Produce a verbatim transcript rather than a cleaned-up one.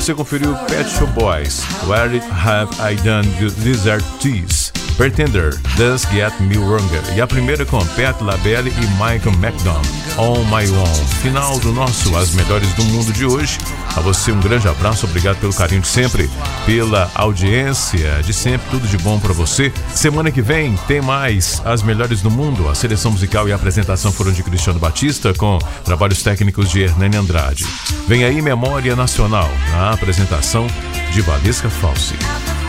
você conferiu Pet Shop Boys, Where Have I Done Desert Tease, Pretender, Does Get Me Wronger, e a primeira com Pat LaBelle e Michael McDonald, On My Own. Final do nosso As Melhores do Mundo de hoje. A você um grande abraço, obrigado pelo carinho de sempre, pela audiência de sempre, tudo de bom pra você. Semana que vem tem mais As Melhores do Mundo. A seleção musical e a apresentação foram de Cristiano Batista, com trabalhos técnicos de Hernani Andrade. Vem aí Memória Nacional, na apresentação de Valesca Falsi.